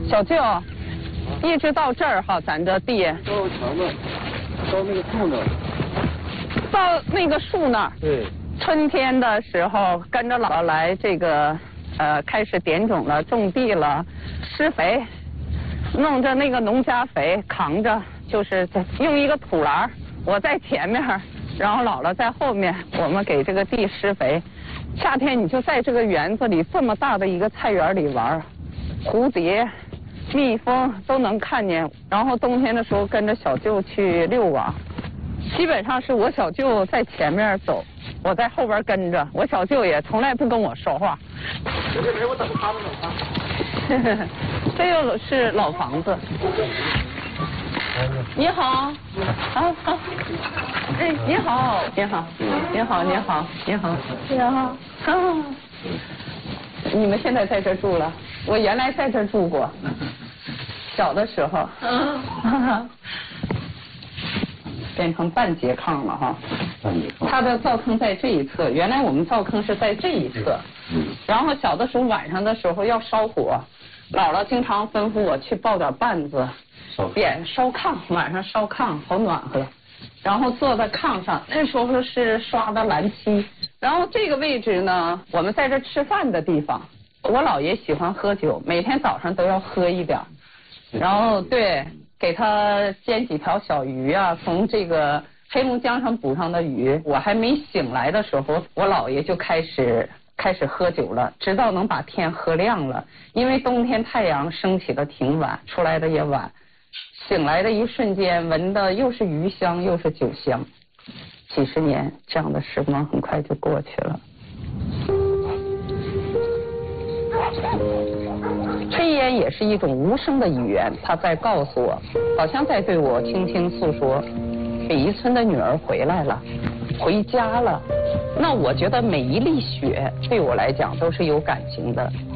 小舅，一直到这儿哈，咱这地。 到墙那，到那个树那。 到那个树那儿。 对。 春天的时候，跟着姥姥来这个，开始点种了，种地了，施肥，弄着那个农家肥，扛着，就是用一个土篮，我在前面，然后姥姥在后面，我们给这个地施肥。夏天你就在这个园子里这么大的一个菜园里玩，蝴蝶、蜜蜂都能看见。然后冬天的时候跟着小舅去遛网，基本上是我小舅在前面走，我在后边跟着。我小舅也从来不跟我说话。 我等他们呢。 这又是老房子。你好，好。哎，你好，你好，你好，你好，你好，你好。你们现在在这住了？我原来在这住过，小的时候。变成半截炕了哈。它的灶坑在这一侧，原来我们灶坑是在这一侧。然后小的时候晚上的时候要烧火，姥姥经常吩咐我去抱点绊子，烧炕，晚上烧炕好暖和。然后坐在炕上，那时候是刷的蓝漆。然后这个位置呢，我们在这吃饭的地方。我姥爷喜欢喝酒，每天早上都要喝一点。然后对，给他煎几条小鱼啊，从这个黑龙江上捕上的鱼。我还没醒来的时候，我姥爷就开始喝酒了，直到能把天喝亮了。因为冬天太阳升起的挺晚，出来的也晚。醒来的一瞬间，闻的又是鱼香又是酒香。几十年这样的时光很快就过去了。炊烟也是一种无声的语言，它在告诉我，好像在对我轻轻诉说，北一村的女儿回来了，回家了。那我觉得每一粒雪对我来讲都是有感情的。